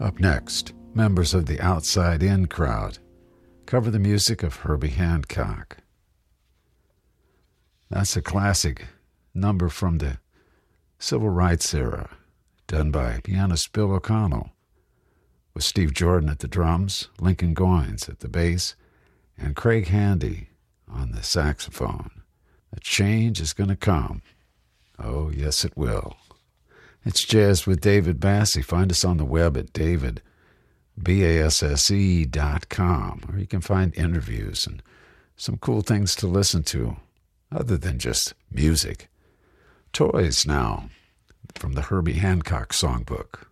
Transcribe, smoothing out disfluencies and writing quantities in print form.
Up next, members of the Outside In crowd cover the music of Herbie Hancock. That's a classic number from the Civil Rights era, done by pianist Bill O'Connell, with Steve Jordan at the drums, Lincoln Goines at the bass, and Craig Handy on the saxophone. A change is going to come. Oh, yes, it will. It's Jazz with David Basse. Find us on the web at davidbasse.com, where you can find interviews and some cool things to listen to, other than just music. Toys now, from the Herbie Hancock Songbook.